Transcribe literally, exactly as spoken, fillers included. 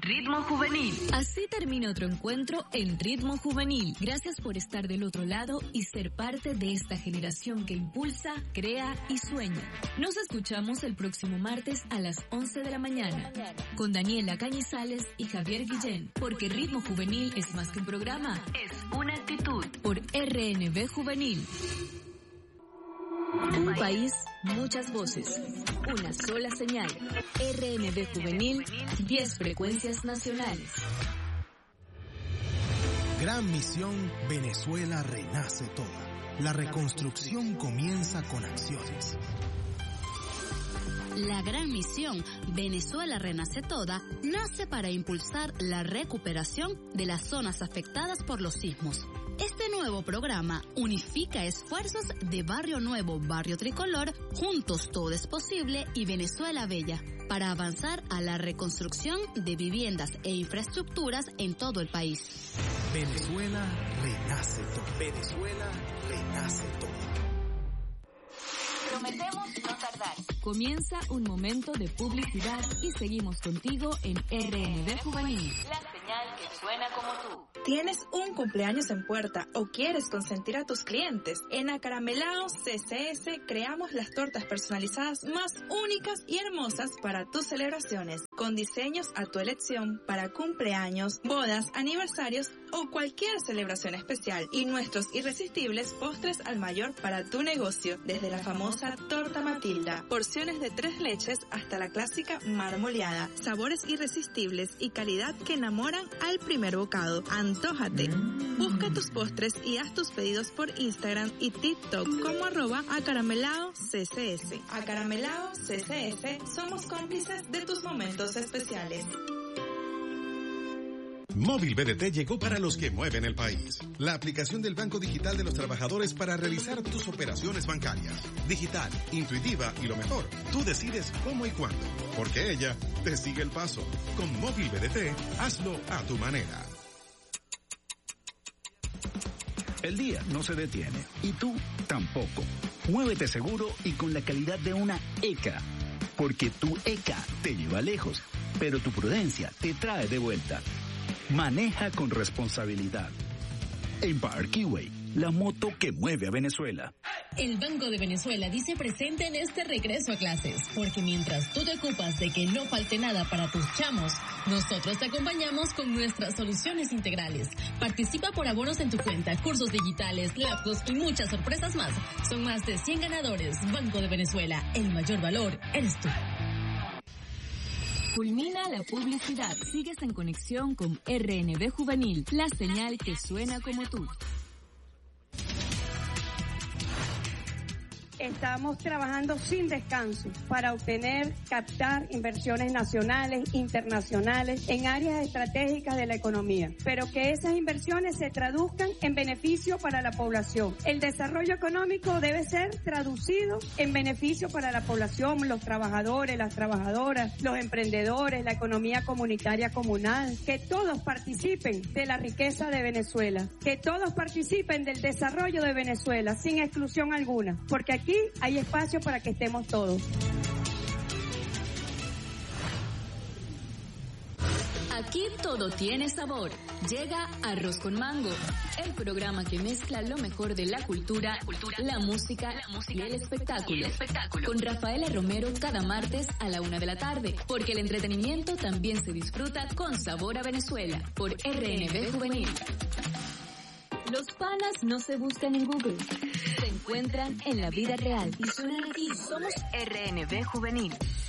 Ritmo Juvenil. Así termina otro encuentro en Ritmo Juvenil. Gracias por estar del otro lado y ser parte de esta generación que impulsa, crea y sueña. Nos escuchamos el próximo martes a las once de la mañana con Daniela Cañizales y Javier Guillén, porque Ritmo Juvenil es más que un programa, Es una actitud. por R N B Juvenil. Un país, muchas voces, una sola señal. R N B Juvenil, diez frecuencias nacionales. Gran misión, Venezuela renace toda. La reconstrucción comienza con acciones. La gran misión Venezuela Renace Toda nace para impulsar la recuperación de las zonas afectadas por los sismos. Este nuevo programa unifica esfuerzos de Barrio Nuevo, Barrio Tricolor, Juntos Todo es Posible y Venezuela Bella, para avanzar a la reconstrucción de viviendas e infraestructuras en todo el país. Venezuela renace toda. Venezuela renace toda. Prometemos no tardar. Comienza un momento de publicidad y seguimos contigo en R N B Juvenil. La señal que suena como tú. ¿Tienes un cumpleaños en puerta o quieres consentir a tus clientes? En Acaramelao C C S creamos las tortas personalizadas más únicas y hermosas para tus celebraciones, con diseños a tu elección para cumpleaños, bodas, aniversarios o cualquier celebración especial, y nuestros irresistibles postres al mayor para tu negocio, desde la famosa torta Matilda, porciones de tres leches hasta la clásica marmoleada, sabores irresistibles y calidad que enamoran al primer bocado. Antójate. Busca tus postres y haz tus pedidos por Instagram y TikTok como arroba acaramelao C C S. Acaramelao C C S, somos cómplices de tus momentos especiales. Móvil B D T llegó para los que mueven el país. La aplicación del Banco Digital de los Trabajadores para realizar tus operaciones bancarias. Digital, intuitiva y lo mejor, tú decides cómo y cuándo, porque ella te sigue el paso. Con Móvil B D T, hazlo a tu manera. El día no se detiene y tú tampoco. Muévete seguro y con la calidad de una E C A, porque tu E C A te lleva lejos, pero tu prudencia te trae de vuelta. Maneja con responsabilidad. Empire Keyway, la moto que mueve a Venezuela. El Banco de Venezuela dice presente en este regreso a clases, porque mientras tú te ocupas de que no falte nada para tus chamos, nosotros te acompañamos con nuestras soluciones integrales. Participa por abonos en tu cuenta, cursos digitales, laptops y muchas sorpresas más. Son más de cien ganadores. Banco de Venezuela, el mayor valor eres tú. Culmina la publicidad. Sigues en conexión con R N B Juvenil, la señal que suena como tú. Estamos trabajando sin descanso para obtener, captar inversiones nacionales, internacionales, en áreas estratégicas de la economía, pero que esas inversiones se traduzcan en beneficio para la población. El desarrollo económico debe ser traducido en beneficio para la población, los trabajadores, las trabajadoras, los emprendedores, la economía comunitaria comunal, que todos participen de la riqueza de Venezuela, que todos participen del desarrollo de Venezuela, sin exclusión alguna, porque aquí Aquí hay espacio para que estemos todos. Aquí todo tiene sabor. Llega Arroz con Mango, el programa que mezcla lo mejor de la cultura, la, cultura, la, música, la música y el espectáculo. Y el espectáculo. Con Rafaela Romero cada martes a la una de la tarde, porque el entretenimiento también se disfruta con sabor a Venezuela, por R N B Juvenil. Los panas no se buscan en Google, se encuentran en la vida real y suenan aquí. Somos R N B Juvenil.